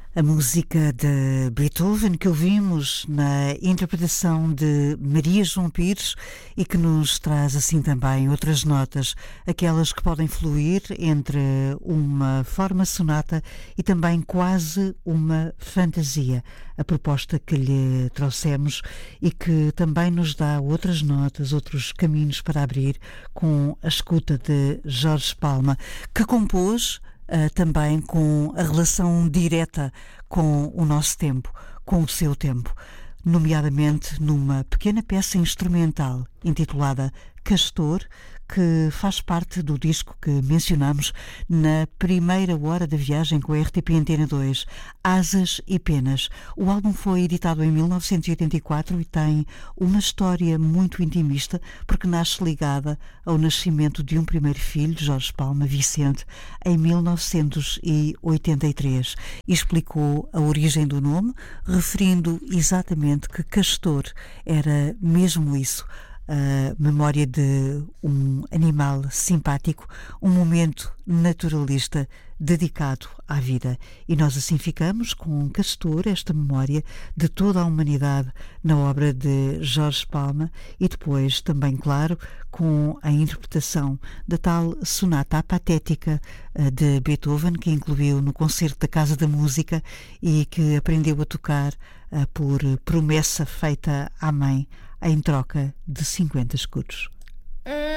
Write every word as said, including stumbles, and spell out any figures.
A música de Beethoven que ouvimos na interpretação de Maria João Pires e que nos traz assim também outras notas, aquelas que podem fluir entre uma forma sonata e também quase uma fantasia. A proposta que lhe trouxemos e que também nos dá outras notas, outros caminhos para abrir com a escuta de Jorge Palma, que compôs Uh, também com a relação direta com o nosso tempo, com o seu tempo, nomeadamente numa pequena peça instrumental intitulada Castor, que faz parte do disco que mencionamos na primeira hora da viagem com a R T P Antena dois, Asas e Penas. O álbum foi editado em mil novecentos e oitenta e quatro e tem uma história muito intimista, porque nasce ligada ao nascimento de um primeiro filho, Jorge Palma, Vicente, em mil novecentos e oitenta e três. E explicou a origem do nome, referindo exatamente que Castor era mesmo isso, a memória de um animal simpático, um momento naturalista dedicado à vida. E nós assim ficamos com Castor, esta memória de toda a humanidade na obra de Jorge Palma e depois também, claro, com a interpretação da tal sonata patética de Beethoven, que incluiu no concerto da Casa da Música e que aprendeu a tocar por promessa feita à mãe em troca de cinquenta escudos.